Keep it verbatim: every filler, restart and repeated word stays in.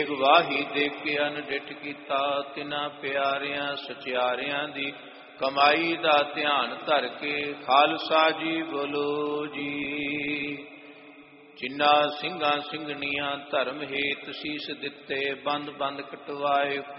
ਵਾਹੀ ਦੇਖ ਕੇ ਅਨਡਿਠ ਕੀਤਾ, ਤਿਨਾਂ ਪਿਆਰਿਆਂ ਸਚਿਆਰਿਆਂ ਦੀ ਕਮਾਈ ਦਾ ਧਿਆਨ ਧਰ ਕੇ। ਖਾਲਸਾ ਜੀ ਬੋਲੋ ਜੀ। ਜਿਨ੍ਹਾਂ ਸਿੰਘਾਂ ਸਿੰਘਣੀਆਂ ਧਰਮ ਹੇਤ ਸੀਸ ਦਿੱਤੇ, ਬੰਦ ਬੰਦ ਕਟਵਾਏ,